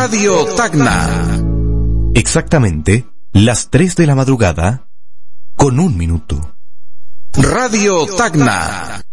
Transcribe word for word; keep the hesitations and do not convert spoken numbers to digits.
Radio Tacna. Exactamente las tres de la madrugada con un minuto. Radio Tacna.